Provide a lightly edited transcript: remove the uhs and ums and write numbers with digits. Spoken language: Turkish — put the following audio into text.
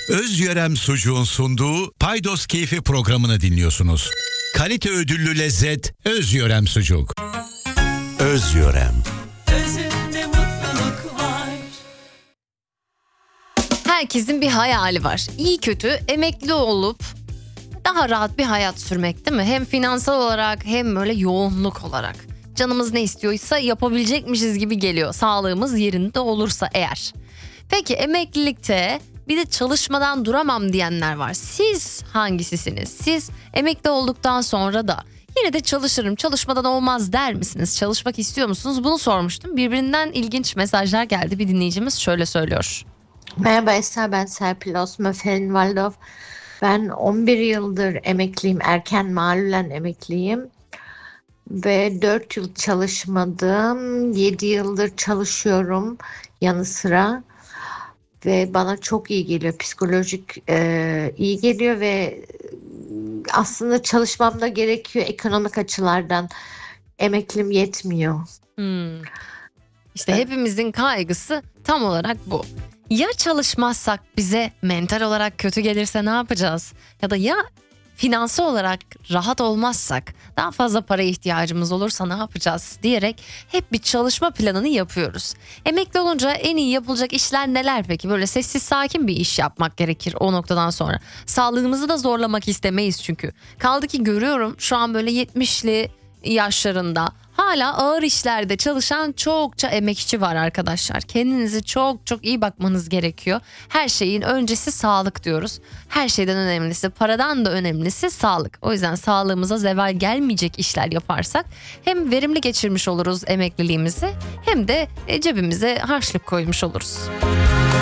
Özyörem Sucuğun sunduğu Paydos Keyfi programını dinliyorsunuz. Kalite ödüllü lezzet Özyörem Sucuk. Özyörem. Özünde mutluluk var. Herkesin bir hayali var. İyi kötü emekli olup daha rahat bir hayat sürmek, değil mi? Hem finansal olarak hem böyle yoğunluk olarak. Canımız ne istiyorsa yapabilecekmişiz gibi geliyor. Sağlığımız yerinde olursa eğer. Peki emeklilikte bir de çalışmadan duramam diyenler var. Siz hangisisiniz? Siz emekli olduktan sonra da yine de çalışırım, çalışmadan olmaz der misiniz? Çalışmak istiyor musunuz? Bunu sormuştum. Birbirinden ilginç mesajlar geldi. Bir dinleyicimiz şöyle söylüyor. Merhaba Esra, ben Serpil Osman Ferinvaldov. Ben 11 yıldır emekliyim, erken malulen emekliyim. Ve 4 yıl çalışmadım, 7 yıldır çalışıyorum yanı sıra. Ve bana çok iyi geliyor, psikolojik iyi geliyor ve aslında çalışmam da gerekiyor ekonomik açılardan. Emeklim yetmiyor. İşte hepimizin kaygısı tam olarak bu. Ya çalışmazsak bize mental olarak kötü gelirse ne yapacağız? Ya da ya finansal olarak rahat olmazsak, daha fazla paraya ihtiyacımız olursa ne yapacağız diyerek hep bir çalışma planını yapıyoruz. Emekli olunca en iyi yapılacak işler neler peki? Böyle sessiz sakin bir iş yapmak gerekir o noktadan sonra. Sağlığımızı da zorlamak istemeyiz çünkü. Kaldı ki görüyorum şu an böyle 70'li yaşlarında hala ağır işlerde çalışan çokça emekçi var arkadaşlar. Kendinize çok çok iyi bakmanız gerekiyor. Her şeyin öncesi sağlık diyoruz. Her şeyden önemlisi, paradan da önemlisi sağlık. O yüzden sağlığımıza zeval gelmeyecek işler yaparsak hem verimli geçirmiş oluruz emekliliğimizi hem de cebimize harçlık koymuş oluruz.